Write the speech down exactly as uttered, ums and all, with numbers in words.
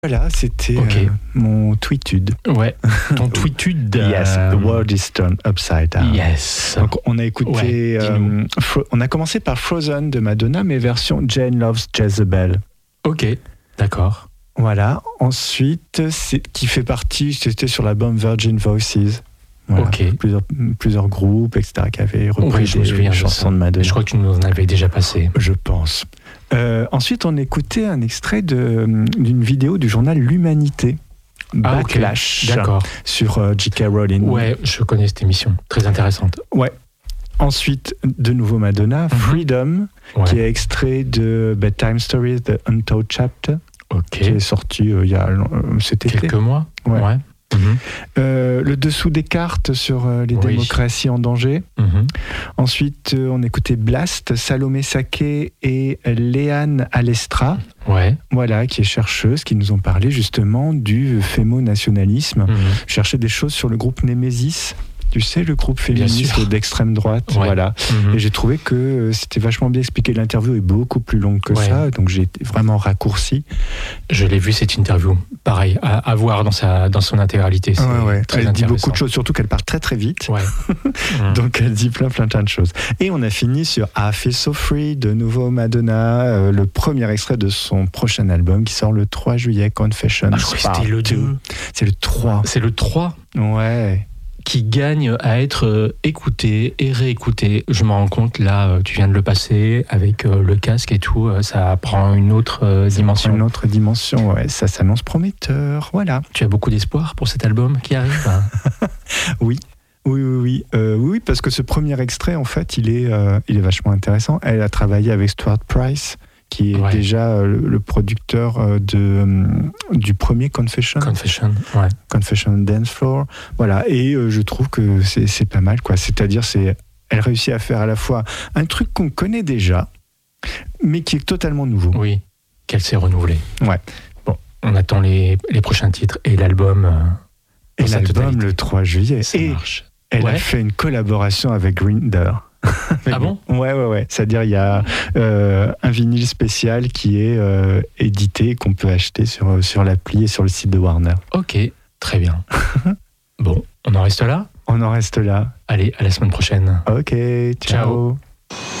Voilà, c'était okay. euh, mon tweetude. Ouais, ton tweetude. Yes, the world is turned upside down. Yes. Donc on a écouté, ouais, euh, Fro- on a commencé par Frozen de Madonna, mais version Jane Loves Jezebel. Ok, d'accord. Voilà. Ensuite, c'est, qui fait partie, c'était sur l'album Virgin Voices. Voilà. Ok. Plusieurs, plusieurs groupes, et cetera, qui avaient repris oui, des chansons de, de Madonna. Je crois que tu nous en avais déjà passé. Je pense. Euh, ensuite, on écoutait un extrait de, d'une vidéo du journal L'Humanité. Ah, Backlash. Okay. D'accord. Sur euh, J K. Rowling. Ouais, je connais cette émission. Très intéressante. Ouais. Ensuite, de nouveau Madonna, mm-hmm. Freedom, ouais. qui est extrait de Bedtime Stories, The Untold Chapter, okay. qui est sorti euh, il y a euh, cet été. Quelques mois. Ouais. ouais. Mm-hmm. Euh, le dessous des cartes sur euh, les oui. démocraties en danger. Mm-hmm. Ensuite, euh, on écoutait Blast, Salomé Saké et Léane Alestra. Ouais. Voilà, qui est chercheuse, qui nous ont parlé justement du fémonationalisme. Mm-hmm. Chercher des choses sur le groupe Némésis. Tu sais, le groupe féministe d'extrême droite, ouais. voilà. Mm-hmm. Et j'ai trouvé que c'était vachement bien expliqué. L'interview est beaucoup plus longue que ouais. ça, donc j'ai vraiment raccourci. Je l'ai vu cette interview, pareil, à, à voir dans sa dans son intégralité. C'est ouais, ouais. très elle intéressant. dit beaucoup de choses, surtout qu'elle part très très vite. Ouais. mm. Donc elle dit plein plein plein de choses. Et on a fini sur I Feel So Free, de nouveau Madonna, euh, le premier extrait de son prochain album qui sort le trois juillet, Confessions. Ah, je crois que c'était le deux. C'est le trois. C'est le trois. Ouais. Qui gagne à être écouté et réécouté. Je m'en rends compte, là, tu viens de le passer avec le casque et tout, ça prend une autre dimension. Une autre dimension, ouais, ça s'annonce prometteur, voilà. Tu as beaucoup d'espoir pour cet album qui arrive hein. Oui. Oui, oui, oui. Euh, oui, parce que ce premier extrait, en fait, il est, euh, il est vachement intéressant. Elle a travaillé avec Stuart Price, qui est ouais. déjà le, le producteur de, du premier Confession. Confession, ouais. Confession Dance Floor. Voilà, et euh, je trouve que c'est, c'est pas mal, quoi. C'est-à-dire, c'est, elle réussit à faire à la fois un truc qu'on connaît déjà, mais qui est totalement nouveau. Oui, qu'elle s'est renouvelée. Ouais. Bon, on attend les, les prochains titres et l'album. Euh, et l'album le trois juillet. Ça et marche. Elle ouais. a fait une collaboration avec Grindr. Ah bon ? Ouais, ouais, ouais. C'est-à-dire, il y a euh, un vinyle spécial qui est euh, édité, qu'on peut acheter sur, sur l'appli et sur le site de Warner. Ok, très bien. Bon, on en reste là ? On en reste là. Allez, à la semaine prochaine. Ok, ciao. Ciao.